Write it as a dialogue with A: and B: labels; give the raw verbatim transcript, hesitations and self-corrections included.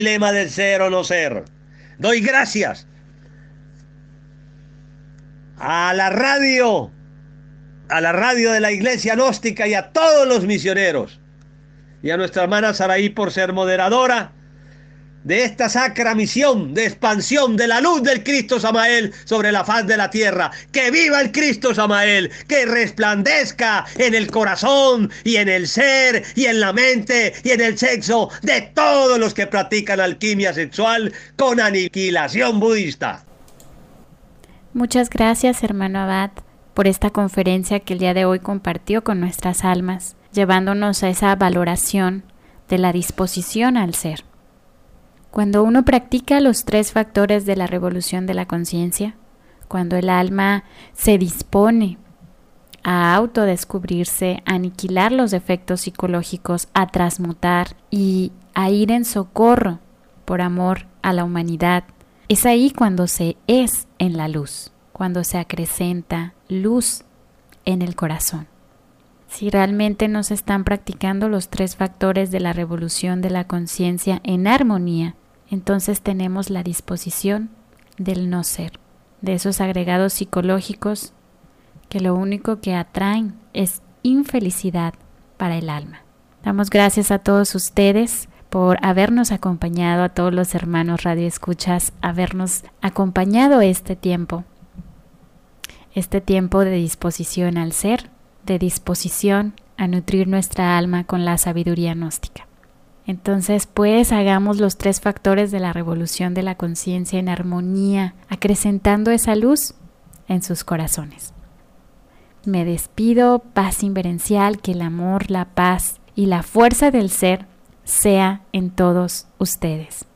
A: dilema del ser o no ser. Doy gracias a la radio, a la radio de la Iglesia Gnóstica y a todos los misioneros, y a nuestra hermana Saraí por ser moderadora de esta sacra misión de expansión de la luz del Cristo Samael sobre la faz de la tierra. ¡Que viva el Cristo Samael! ¡Que resplandezca en el corazón y en el ser y en la mente y en el sexo de todos los que practican alquimia sexual con aniquilación budista!
B: Muchas gracias, hermano Abad, por esta conferencia que el día de hoy compartió con nuestras almas, llevándonos a esa valoración de la disposición al ser. Cuando uno practica los tres factores de la revolución de la conciencia, cuando el alma se dispone a autodescubrirse, a aniquilar los defectos psicológicos, a transmutar y a ir en socorro por amor a la humanidad, es ahí cuando se es en la luz, cuando se acrecenta luz en el corazón. Si realmente no se están practicando los tres factores de la revolución de la conciencia en armonía, entonces tenemos la disposición del no ser, de esos agregados psicológicos que lo único que atraen es infelicidad para el alma. Damos gracias a todos ustedes por habernos acompañado, a todos los hermanos radioescuchas, habernos acompañado este tiempo, este tiempo de disposición al ser, de disposición a nutrir nuestra alma con la sabiduría gnóstica. Entonces, pues, hagamos los tres factores de la revolución de la conciencia en armonía, acrecentando esa luz en sus corazones. Me despido, paz inverencial, que el amor, la paz y la fuerza del ser sea en todos ustedes.